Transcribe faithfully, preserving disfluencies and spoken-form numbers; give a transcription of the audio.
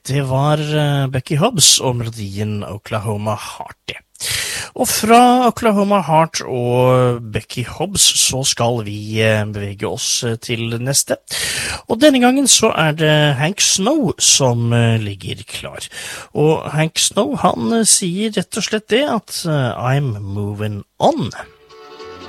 Det var uh, Becky Hobbs og melodien Oklahoma Heart. Og fra Oklahoma Heart og Becky Hobbs så skal vi uh, bevege oss uh, til neste. Og denne gangen så er det Hank Snow som uh, ligger klar. Og Hank Snow han uh, sier rett og slett det at uh, I'm moving on.